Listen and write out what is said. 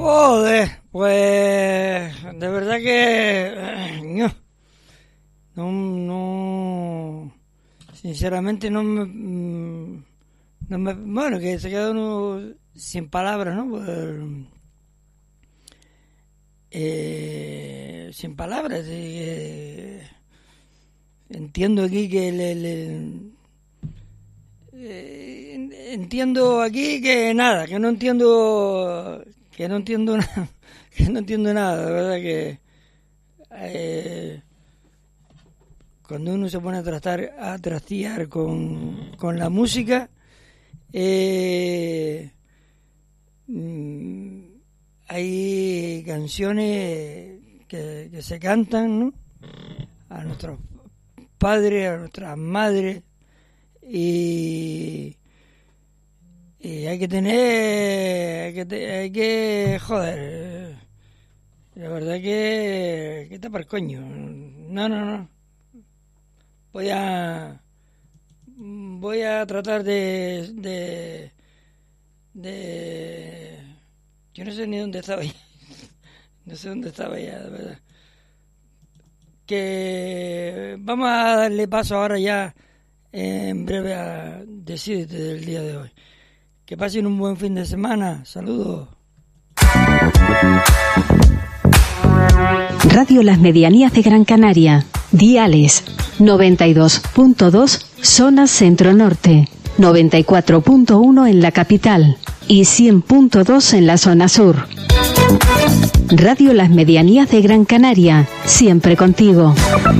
Joder, pues de verdad que no, sinceramente bueno, que se queda uno sin palabras, ¿no? Pues, sin palabras. Entiendo aquí que entiendo aquí que nada, que no entiendo nada, que no entiendo nada, de verdad que cuando uno se pone a trastear con la música, hay canciones que se cantan, ¿no? A nuestros padres, a nuestras madres, y hay que tener, hay que joder, la verdad que está para el coño. No. Voy a tratar de yo no sé ni dónde estaba ya. No sé dónde estaba ya, de verdad. Que vamos a darle paso ahora ya en breve a Decídete del día de hoy. Que pasen un buen fin de semana. Saludos. Radio Las Medianías de Gran Canaria. Diales 92.2 zona centro-norte, 94.1 en la capital y 100.2 en la zona sur. Radio Las Medianías de Gran Canaria, siempre contigo.